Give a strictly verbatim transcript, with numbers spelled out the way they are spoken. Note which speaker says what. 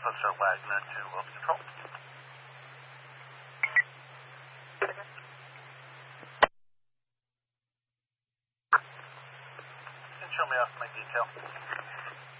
Speaker 1: Officer Wagner to Wolf Control. Can you show me off my detail?